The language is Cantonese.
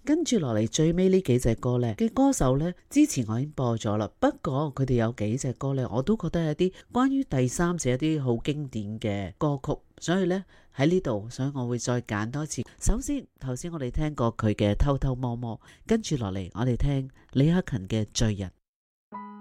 跟住落嚟最尾呢幾隻歌呢嘅歌手呢，之前我已經播咗啦。不過佢哋有幾隻歌呢，我都覺得係一啲關於第三者一啲好經典嘅歌曲，所以呢，喺呢度，所以我會再揀多次。首先頭先我哋聽過佢嘅偷偷摸摸，跟住落嚟我哋聽李克勤嘅罪人。